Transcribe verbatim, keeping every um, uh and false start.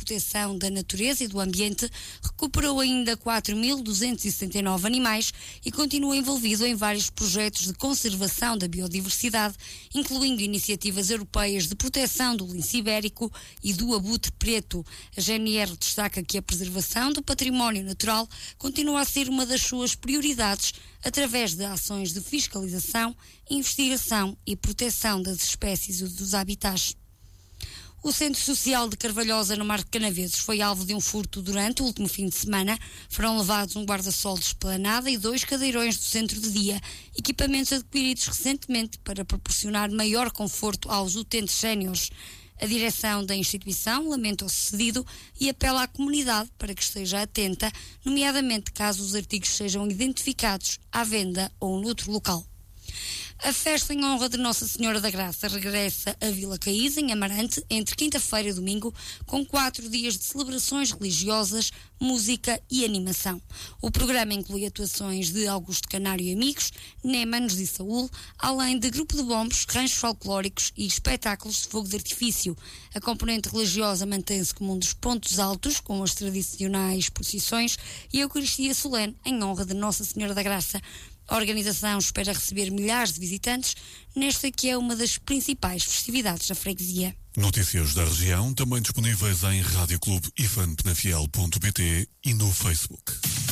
Proteção da Natureza e do Ambiente recuperou ainda quatro mil duzentos e setenta e nove animais e continua envolvido em vários projetos de conservação da biodiversidade, incluindo iniciativas europeias de proteção do lince ibérico e do abutre preto. A G N R destaca que a preservação do património natural continua a ser uma das suas prioridades através de ações de fiscalização, investigação e proteção das espécies e dos habitats. O Centro Social de Carvalhosa, no Mar de Canaveses, foi alvo de um furto durante o último fim de semana. Foram levados um guarda-sol de esplanada e dois cadeirões do centro de dia, equipamentos adquiridos recentemente para proporcionar maior conforto aos utentes séniores. A direção da instituição lamenta o sucedido e apela à comunidade para que esteja atenta, nomeadamente caso os artigos sejam identificados à venda ou noutro local. A festa em honra de Nossa Senhora da Graça regressa a Vila Caís, em Amarante, entre quinta-feira e domingo, com quatro dias de celebrações religiosas, música e animação. O programa inclui atuações de Augusto Canário e amigos, Némanos e Saúl, além de grupo de bombos, ranchos folclóricos e espetáculos de fogo de artifício. A componente religiosa mantém-se como um dos pontos altos, com as tradicionais procissões e a Eucaristia solene em honra de Nossa Senhora da Graça. A organização espera receber milhares de visitantes nesta que é uma das principais festividades da freguesia. Notícias da região também disponíveis em rádio clube ifan penafiel ponto pt e no Facebook.